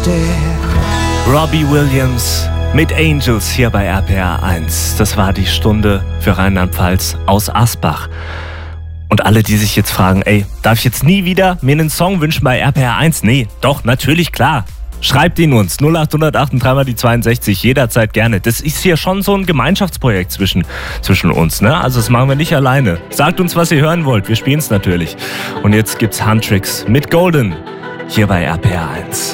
Robbie Williams mit Angels hier bei RPR 1. Das war die Stunde für Rheinland-Pfalz aus Asbach. Und alle, die sich jetzt fragen, darf ich jetzt nie wieder mir einen Song wünschen bei RPR 1? Nee, doch, natürlich, klar. Schreibt ihn uns, 0838 die 62, jederzeit gerne. Das ist hier schon so ein Gemeinschaftsprojekt zwischen uns, ne? Also das machen wir nicht alleine. Sagt uns, was ihr hören wollt, wir spielen es natürlich. Und jetzt gibt's Huntrix mit Golden hier bei RPR 1.